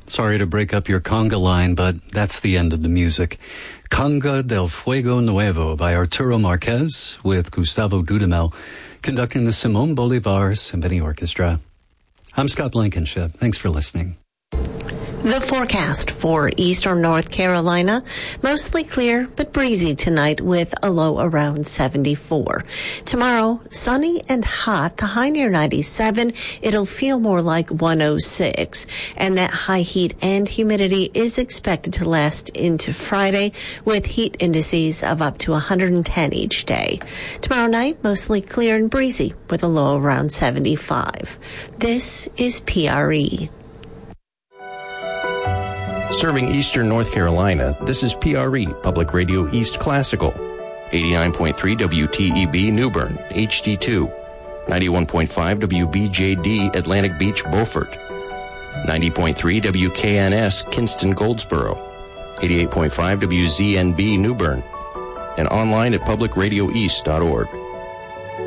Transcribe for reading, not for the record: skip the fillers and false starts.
Sorry to break up your conga line, but that's the end of the music. Conga del Fuego Nuevo by Arturo Marquez with Gustavo Dudamel conducting the Simón Bolívar Symphony Orchestra. I'm Scott Blankenship. Thanks for listening. The forecast for eastern North Carolina, mostly clear but breezy tonight with a low around 74. Tomorrow, sunny and hot, the high near 97. It'll feel more like 106. And that high heat and humidity is expected to last into Friday with heat indices of up to 110 each day. Tomorrow night, mostly clear and breezy with a low around 75. This is PRE. Serving eastern North Carolina, this is PRE, Public Radio East Classical. 89.3 WTEB New Bern, HD2. 91.5 WBJD Atlantic Beach, Beaufort. 90.3 WKNS Kinston, Goldsboro. 88.5 WZNB New Bern. And online at publicradioeast.org.